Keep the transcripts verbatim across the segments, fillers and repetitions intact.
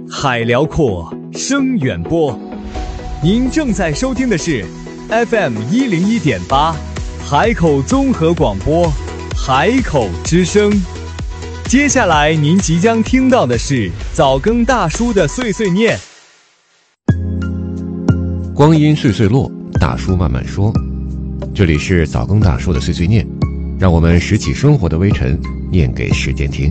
海辽阔，声远播。您正在收听的是 F M 一零一点八，海口综合广播，海口之声。接下来您即将听到的是早更大叔的碎碎念。 光阴碎碎落，大叔慢慢说。这里是早更大叔的碎碎念，让我们拾起生活的微尘，念给时间听。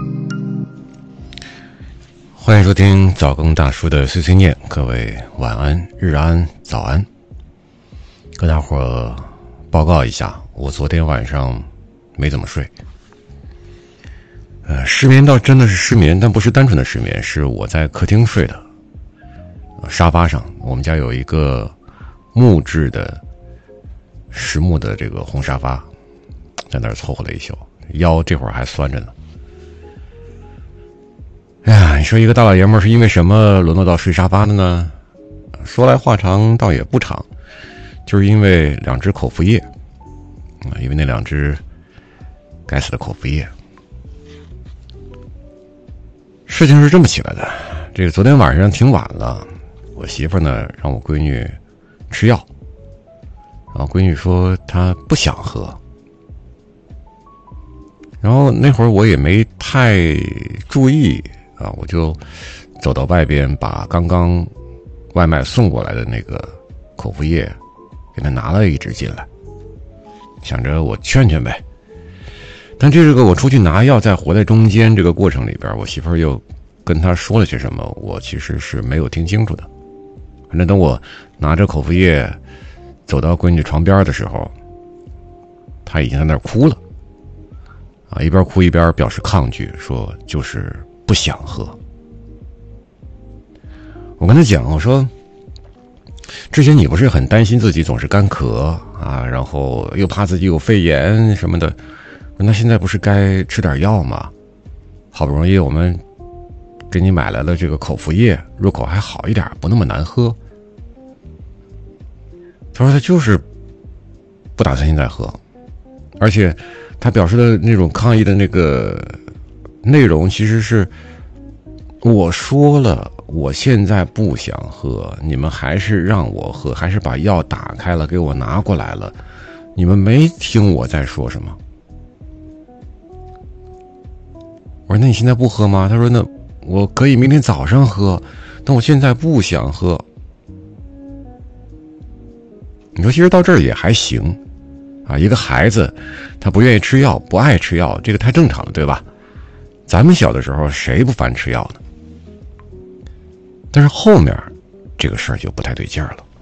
欢迎收听早更大叔的碎碎念，各位晚安、日安、早安。跟大伙儿报告一下，我昨天晚上没怎么睡。呃，失眠倒真的是失眠，但不是单纯的失眠，是我在客厅睡的，呃、沙发上。我们家有一个木质的实木的这个红沙发，在那儿凑合了一宿，腰这会儿还酸着呢。哎呀，你说一个大老爷们儿是因为什么沦落到睡沙发的呢？说来话长，倒也不长，就是因为两只口服液啊，因为那两只该死的口服液。事情是这么起来的，这个昨天晚上挺晚了，我媳妇呢让我闺女吃药，然后闺女说她不想喝，然后那会儿我也没太注意啊，我就走到外边，把刚刚外卖送过来的那个口服液给他拿了一支进来，想着我劝劝呗。但这个我出去拿药，在活在中间这个过程里边，我媳妇儿又跟他说了些什么，我其实是没有听清楚的。反正等我拿着口服液走到闺女床边的时候，她已经在那儿哭了啊，一边哭一边表示抗拒，说就是不想喝。我跟她讲，我说之前你不是很担心自己总是干咳啊，然后又怕自己有肺炎什么的，那现在不是该吃点药吗？好不容易我们给你买来了这个口服液，入口还好一点，不那么难喝。他说他就是不打算现在喝，而且他表示的那种抗议的那个内容其实是，我说了我现在不想喝，你们还是让我喝，还是把药打开了给我拿过来了，你们没听我在说什么。我说那你现在不喝吗？他说那我可以明天早上喝，但我现在不想喝。你说其实到这儿也还行啊，一个孩子他不愿意吃药，不爱吃药，这个太正常了，对吧？咱们小的时候谁不烦吃药呢？但是后面这个事儿就不太对劲儿了。